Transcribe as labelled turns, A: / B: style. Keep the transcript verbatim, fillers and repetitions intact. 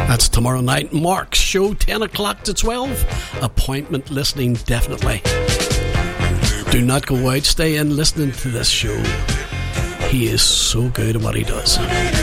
A: That's tomorrow night. Mark's show, ten o'clock to twelve. Appointment listening, definitely. Do not go out. Stay in listening to this show. He is so good at what he does.